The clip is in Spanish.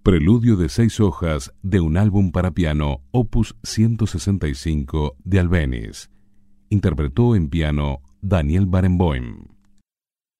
Preludio de 6 hojas de un álbum para piano, opus 165 de Albéniz. Interpretó en piano Daniel Barenboim.